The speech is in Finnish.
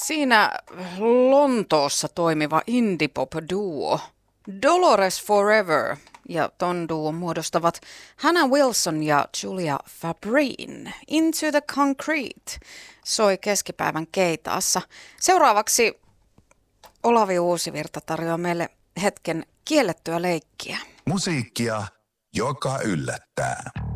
Siinä Lontoossa toimiva indie-pop-duo Dolores Forever ja ton duon muodostavat Hannah Wilson ja Julia Fabrin. Into the Concrete soi keskipäivän keitaassa. Seuraavaksi Olavi Uusivirta tarjoaa meille hetken kiellettyä leikkiä. Musiikkia, joka yllättää.